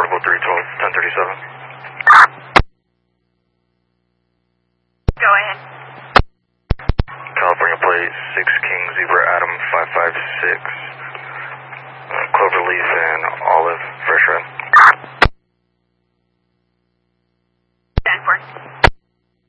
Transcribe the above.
Bravo 312, 1037. Go ahead. California plate 6 King Zebra Adam 556. Cloverleaf and Olive, fresh